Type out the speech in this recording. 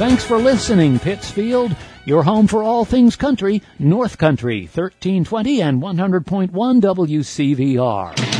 Thanks for listening, Pittsfield. Your home for all things country, North Country, 1320 and 100.1 WCVR.